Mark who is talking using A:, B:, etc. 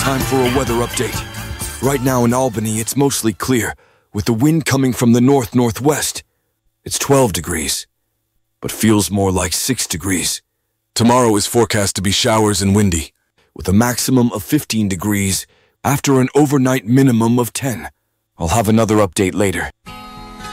A: Time for a weather update. Right now in Albany, it's mostly clear, with the wind coming from the north-northwest. It's 12 degrees, but feels more like 6 degrees. Tomorrow is forecast to be showers and windy, with a maximum of 15 degrees after an overnight minimum of 10. I'll have another update later.